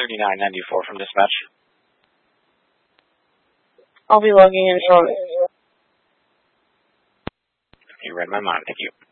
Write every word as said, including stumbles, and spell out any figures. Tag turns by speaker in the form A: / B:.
A: thirty-nine ninety-four from dispatch.
B: I'll be logging in shortly.
A: You read my mind. Thank you.